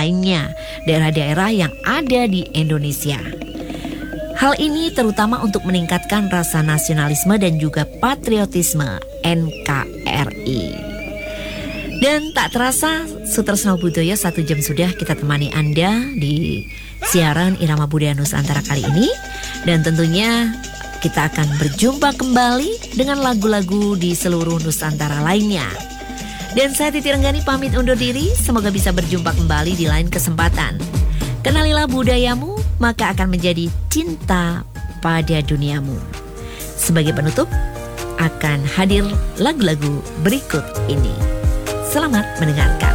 lainnya, daerah-daerah yang ada di Indonesia. Hal ini terutama untuk meningkatkan rasa nasionalisme dan juga patriotisme NKRI. Dan tak terasa, Sutresno Budoyo 1 jam sudah kita temani Anda di siaran Irama Budaya Nusantara kali ini. Dan tentunya kita akan berjumpa kembali dengan lagu-lagu di seluruh Nusantara lainnya. Dan saya Titi Renggani pamit undur diri, semoga bisa berjumpa kembali di lain kesempatan. Kenalilah budayamu, maka akan menjadi cinta pada duniamu. Sebagai penutup, akan hadir lagu-lagu berikut ini. Selamat mendengarkan.